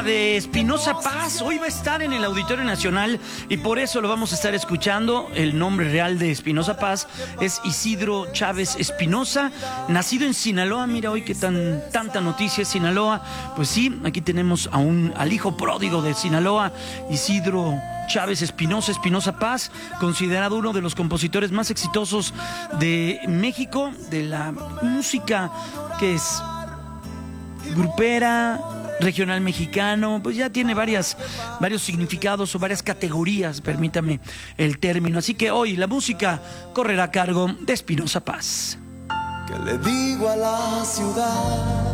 de Espinoza Paz. Hoy va a estar en el Auditorio Nacional y por eso lo vamos a estar escuchando. El nombre real de Espinoza Paz es Isidro Chávez Espinoza, nacido en Sinaloa. Mira hoy que tanta noticia es Sinaloa. Pues sí, aquí tenemos al hijo pródigo de Sinaloa, Isidro Chávez Espinoza Paz, considerado uno de los compositores más exitosos de México, de la música que es grupera, regional mexicano. Pues ya tiene varios significados o varias categorías, permítame el término. Así que hoy la música correrá a cargo de Espinoza Paz. ¿Qué le digo a la ciudad?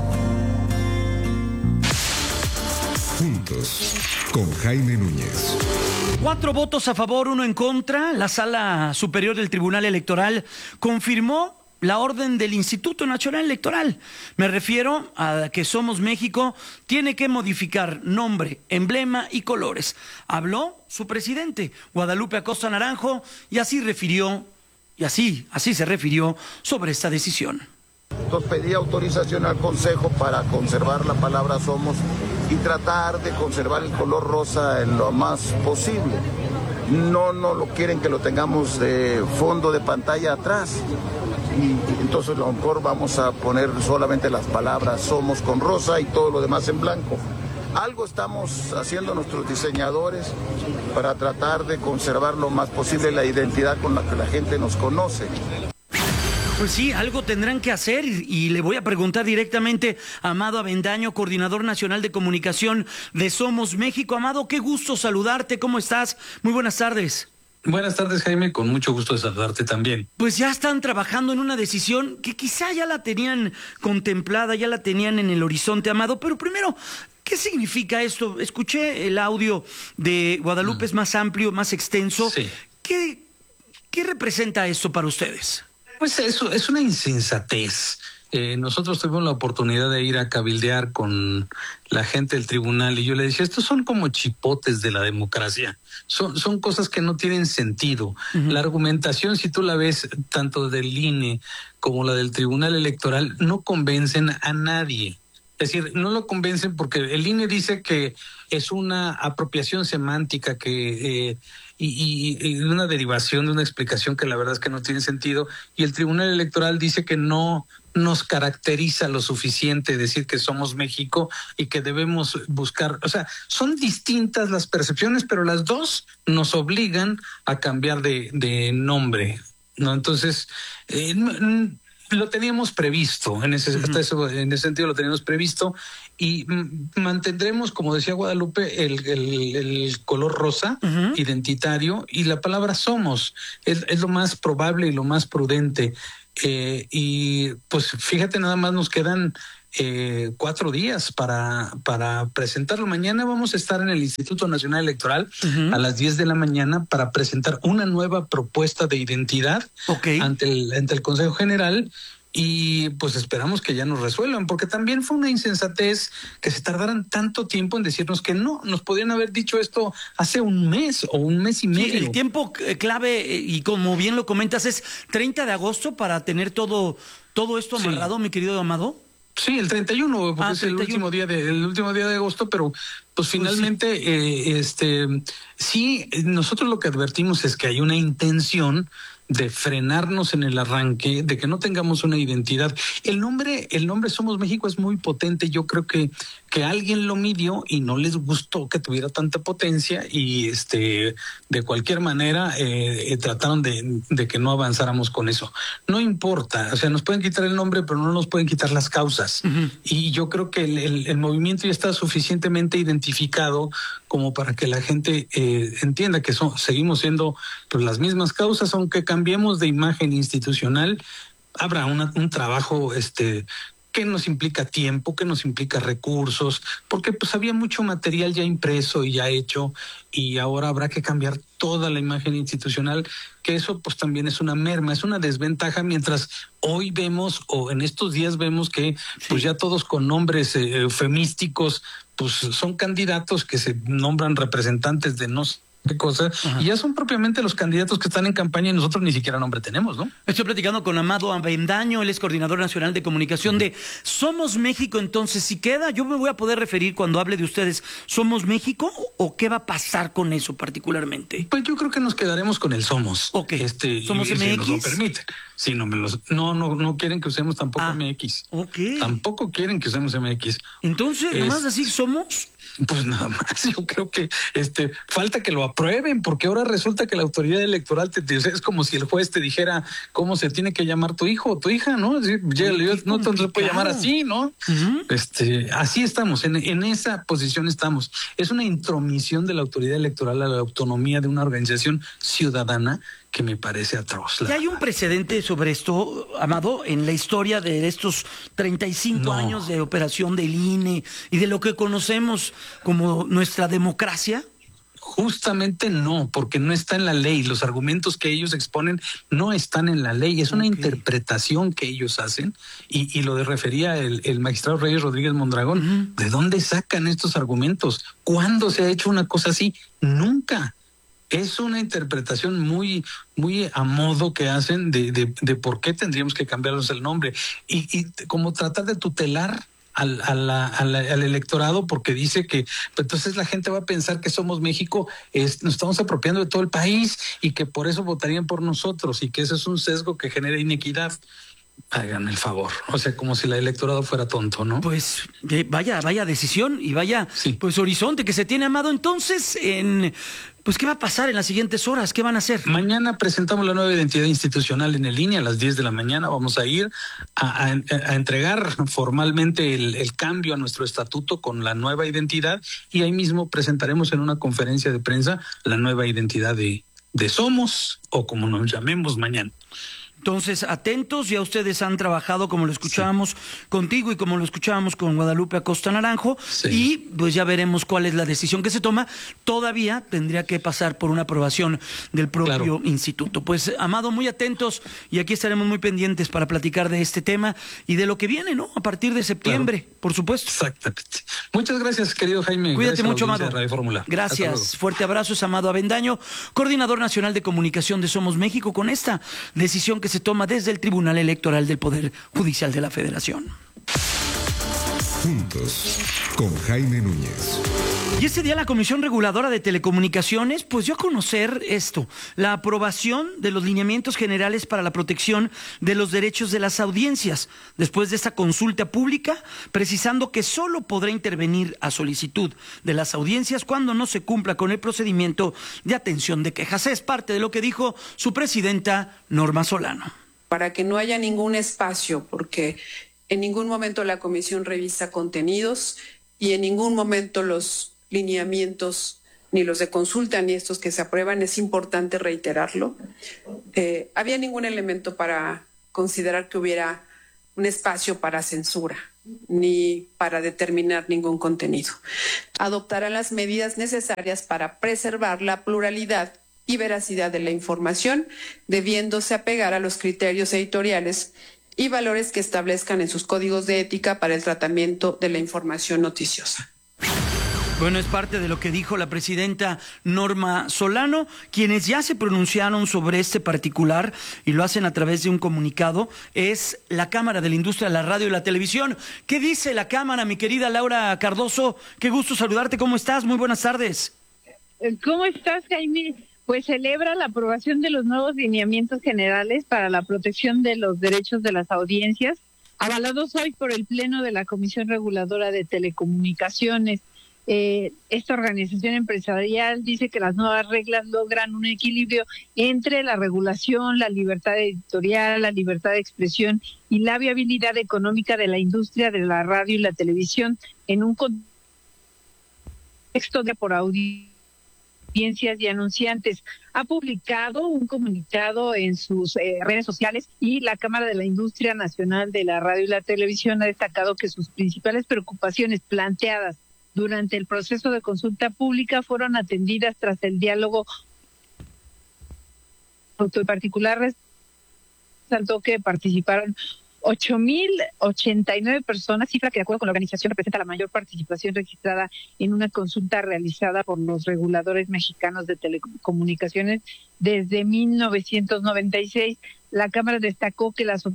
Juntos, con Jaime Núñez. 4 votos a favor, 1 en contra. La Sala Superior del Tribunal Electoral confirmó la orden del Instituto Nacional Electoral. Me refiero a que Somos México tiene que modificar nombre, emblema y colores. Habló su presidente, Guadalupe Acosta Naranjo, y así se refirió sobre esta decisión. Entonces pedí autorización al Consejo para conservar la palabra Somos y tratar de conservar el color rosa en lo más posible. No lo quieren que lo tengamos de fondo de pantalla atrás. Y entonces a lo mejor vamos a poner solamente las palabras Somos con rosa y todo lo demás en blanco. Algo estamos haciendo nuestros diseñadores para tratar de conservar lo más posible la identidad con la que la gente nos conoce. Pues sí, algo tendrán que hacer y le voy a preguntar directamente a Amado Avendaño, coordinador nacional de comunicación de Somos México. Amado, qué gusto saludarte, ¿cómo estás? Muy buenas tardes. Buenas tardes, Jaime, con mucho gusto de saludarte también. Pues ya están trabajando en una decisión que quizá ya la tenían contemplada, ya la tenían en el horizonte, Amado, pero primero, ¿qué significa esto? Escuché el audio de Guadalupe, es más amplio, más extenso. Sí. ¿Qué representa esto para ustedes? Pues eso es una insensatez. Nosotros tuvimos la oportunidad de ir a cabildear con la gente del tribunal y yo le decía, estos son como chipotes de la democracia, son cosas que no tienen sentido. Uh-huh. La argumentación, si tú la ves, tanto del INE como la del Tribunal Electoral, no convencen a nadie. Es decir, no lo convencen porque el INE dice que es una apropiación semántica que y una derivación de una explicación que la verdad es que no tiene sentido, y el Tribunal Electoral dice que no nos caracteriza lo suficiente decir que somos México y que debemos buscar, o sea, son distintas las percepciones, pero las dos nos obligan a cambiar de nombre, ¿no? Entonces, lo teníamos previsto, en ese sentido lo teníamos previsto y mantendremos, como decía Guadalupe, el color rosa identitario y la palabra Somos es lo más probable y lo más prudente. Y pues fíjate, nada más nos quedan 4 días para presentarlo. Mañana vamos a estar en el Instituto Nacional Electoral a las 10 de la mañana para presentar una nueva propuesta de identidad ante el Consejo General. Y pues esperamos que ya nos resuelvan, porque también fue una insensatez que se tardaran tanto tiempo en decirnos que no, nos podrían haber dicho esto hace un mes o un mes y medio. Sí, el tiempo clave, y como bien lo comentas, es 30 de agosto para tener todo esto amarrado, mi querido Amado. Sí, el 31, porque es el último día de agosto, pero pues finalmente, sí, nosotros lo que advertimos es que hay una intención de frenarnos en el arranque, de que no tengamos una identidad. El nombre Somos México es muy potente. Yo creo que alguien lo midió y no les gustó que tuviera tanta potencia y de cualquier manera trataron de que no avanzáramos con eso. No importa, o sea, nos pueden quitar el nombre, pero no nos pueden quitar las causas. Uh-huh. Y yo creo que el movimiento ya está suficientemente identificado como para que la gente entienda que seguimos siendo pues las mismas causas, aunque cambiemos de imagen institucional. Habrá un trabajo que nos implica tiempo, que nos implica recursos, porque pues había mucho material ya impreso y ya hecho, y ahora habrá que cambiar toda la imagen institucional, que eso pues también es una merma, es una desventaja, mientras hoy vemos, o en estos días vemos que pues ya todos con nombres eufemísticos, pues son candidatos que se nombran representantes de no qué cosa, y ya son propiamente los candidatos que están en campaña y nosotros ni siquiera nombre tenemos, ¿no? Estoy platicando con Amado Avendaño, él es coordinador nacional de comunicación de Somos México. Entonces, si queda, yo me voy a poder referir cuando hable de ustedes, ¿Somos México o qué va a pasar con eso particularmente? Pues yo creo que nos quedaremos con el Somos. Ok. ¿Somos y MX? Si nos lo permiten. Si no quieren que usemos tampoco MX. Ok. Tampoco quieren que usemos MX. Entonces, nomás decir Somos. Pues nada más, yo creo que falta que lo aprueben, porque ahora resulta que la autoridad electoral es como si el juez te dijera cómo se tiene que llamar tu hijo o tu hija, ¿no? Es decir, no se puede llamar así, ¿no? Así estamos, en esa posición estamos. Es una intromisión de la autoridad electoral a la autonomía de una organización ciudadana que me parece atroz. ¿Ya hay un precedente sobre esto, Amado, en la historia de estos 35 años de operación del INE y de lo que conocemos como nuestra democracia? Justamente no, porque no está en la ley. Los argumentos que ellos exponen no están en la ley. Es una interpretación que ellos hacen. Y lo refería el magistrado Reyes Rodríguez Mondragón. ¿De dónde sacan estos argumentos? ¿Cuándo se ha hecho una cosa así? Nunca. Es una interpretación muy, muy a modo que hacen de por qué tendríamos que cambiarnos el nombre y como tratar de tutelar al electorado, porque dice que pues, entonces la gente va a pensar que Somos México, nos estamos apropiando de todo el país y que por eso votarían por nosotros y que ese es un sesgo que genera inequidad. Hagan el favor, o sea, como si el electorado fuera tonto, ¿no? Pues vaya decisión y vaya pues horizonte que se tiene, Amado. Entonces, pues ¿qué va a pasar en las siguientes horas? ¿Qué van a hacer? Mañana presentamos la nueva identidad institucional en el INE a las 10 de la mañana. Vamos a ir a entregar formalmente el cambio a nuestro estatuto con la nueva identidad y ahí mismo presentaremos en una conferencia de prensa la nueva identidad de Somos, o como nos llamemos mañana. Entonces, atentos, ya ustedes han trabajado como lo escuchábamos contigo y como lo escuchábamos con Guadalupe Acosta Naranjo, y pues ya veremos cuál es la decisión que se toma. Todavía tendría que pasar por una aprobación del propio instituto. Pues, Amado, muy atentos y aquí estaremos muy pendientes para platicar de este tema y de lo que viene, ¿no? A partir de septiembre, por supuesto. Exactamente. Muchas gracias, querido Jaime. Cuídate gracias mucho, Amado. Gracias. Fuerte abrazo, es Amado Avendaño, coordinador nacional de comunicación de Somos México, con esta decisión que se toma desde el Tribunal Electoral del Poder Judicial de la Federación. Juntos, con Jaime Núñez. Y ese día la Comisión Reguladora de Telecomunicaciones pues dio a conocer esto, la aprobación de los lineamientos generales para la protección de los derechos de las audiencias, después de esta consulta pública, precisando que solo podrá intervenir a solicitud de las audiencias cuando no se cumpla con el procedimiento de atención de quejas. Es parte de lo que dijo su presidenta, Norma Solano. Para que no haya ningún espacio, porque en ningún momento la Comisión revisa contenidos y en ningún momento los lineamientos, ni los de consulta, ni estos que se aprueban, es importante reiterarlo. Había ningún elemento para considerar que hubiera un espacio para censura, ni para determinar ningún contenido. Adoptarán las medidas necesarias para preservar la pluralidad y veracidad de la información, debiéndose apegar a los criterios editoriales y valores que establezcan en sus códigos de ética para el tratamiento de la información noticiosa. Bueno, es parte de lo que dijo la presidenta Norma Solano. Quienes ya se pronunciaron sobre este particular y lo hacen a través de un comunicado es la Cámara de la Industria de la Radio y la Televisión. ¿Qué dice la Cámara, mi querida Laura Cardoso? Qué gusto saludarte. ¿Cómo estás? Muy buenas tardes. ¿Cómo estás, Jaime? Pues celebra la aprobación de los nuevos lineamientos generales para la protección de los derechos de las audiencias, avalados hoy por el Pleno de la Comisión Reguladora de Telecomunicaciones. Esta organización empresarial dice que las nuevas reglas logran un equilibrio entre la regulación, la libertad editorial, la libertad de expresión y la viabilidad económica de la industria de la radio y la televisión en un contexto de por audiencias y anunciantes. Ha publicado un comunicado en sus redes sociales y la Cámara de la Industria Nacional de la Radio y la Televisión ha destacado que sus principales preocupaciones planteadas durante el proceso de consulta pública fueron atendidas tras el diálogo. En particular, resaltó que participaron 8,089 personas, cifra que de acuerdo con la organización representa la mayor participación registrada en una consulta realizada por los reguladores mexicanos de telecomunicaciones desde 1996. La Cámara destacó que las...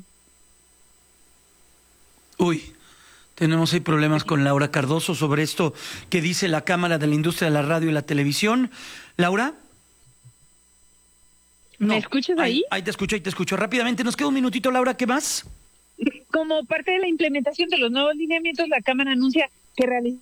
Tenemos ahí problemas con Laura Cardoso sobre esto que dice la Cámara de la Industria de la Radio y la Televisión. ¿Laura? ¿Me escuchas ahí? Ahí te escucho. Rápidamente, nos queda un minutito, Laura, ¿qué más? Como parte de la implementación de los nuevos lineamientos, la Cámara anuncia que realizó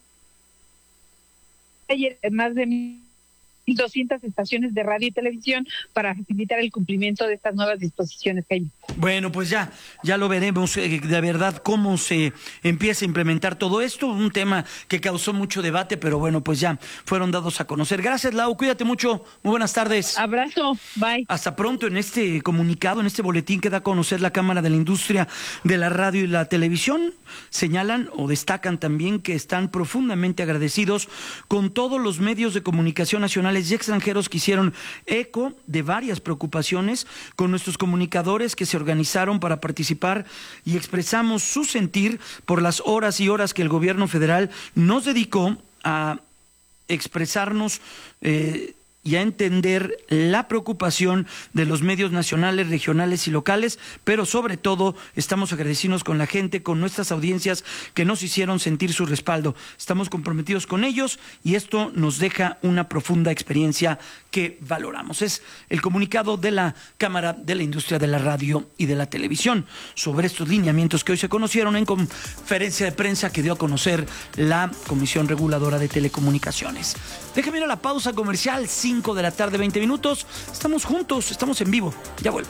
ayer más de 1,200 estaciones de radio y televisión para facilitar el cumplimiento de estas nuevas disposiciones, Jaime. Bueno, pues ya lo veremos de verdad cómo se empieza a implementar todo esto, un tema que causó mucho debate, pero bueno, pues ya fueron dados a conocer. Gracias, Lau, cuídate mucho, muy buenas tardes. Abrazo, bye. Hasta pronto. En este comunicado, en este boletín que da a conocer la Cámara de la Industria de la Radio y la Televisión, señalan o destacan también que están profundamente agradecidos con todos los medios de comunicación nacionales y extranjeros que hicieron eco de varias preocupaciones con nuestros comunicadores que se organizaron para participar y expresamos su sentir por las horas y horas que el gobierno federal nos dedicó a expresarnos y a entender la preocupación de los medios nacionales, regionales y locales, pero sobre todo estamos agradecidos con la gente, con nuestras audiencias que nos hicieron sentir su respaldo. Estamos comprometidos con ellos y esto nos deja una profunda experiencia que valoramos. Es el comunicado de la Cámara de la Industria de la Radio y de la Televisión sobre estos lineamientos que hoy se conocieron en conferencia de prensa que dio a conocer la Comisión Reguladora de Telecomunicaciones. Déjame ir a la pausa comercial, 5 de la tarde, 20 minutos. Estamos juntos, estamos en vivo. Ya vuelvo.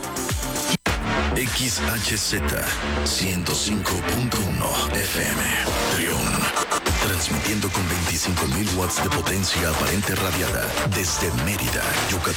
XHZ 105.1 FM Trión, transmitiendo con 25,000 watts de potencia aparente radiada desde Mérida, Yucatán.